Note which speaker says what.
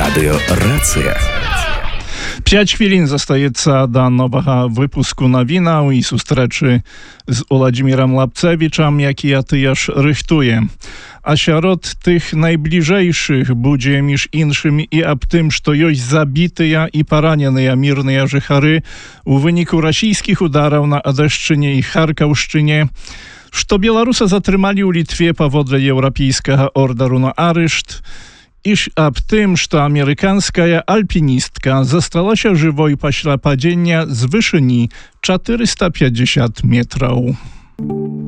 Speaker 1: Радио «Рація».
Speaker 2: 5 хвілін застаецца да новага выпуску навінаў і сустрэчы з Уладзімірам Лапцевічам, якія тыя ж рыхтуе. А сярод тых найбліжэйшых будзе між іншым і аб тым, што ёсць забітыя і параненыя мірныя жыхары у выніку расійскіх удараў на Адэшчыне і Харкаўшчыне, што беларуса затрымалі ў Літве паводле еўрапейскага ордеру на арышт, і аб тым, што амерыканская альпіністка засталася жывой пасля падзення з вышыні 450 метраў.